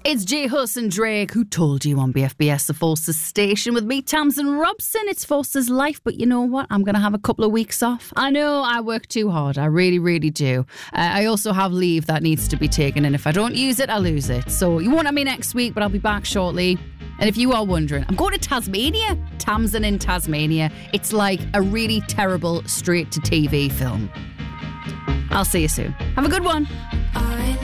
It's J Hus and Drake. Who told you on BFBS, the Forces station, with me, Tamsin Robson. It's Forces Life, but you know what? I'm going to have a couple of weeks off. I know I work too hard. I really, really do. I also have leave that needs to be taken, and if I don't use it, I lose it. So you won't have me next week, but I'll be back shortly. And if you are wondering, I'm going to Tasmania. Tamsin in Tasmania. It's like a really terrible straight-to-TV film. I'll see you soon. Have a good one.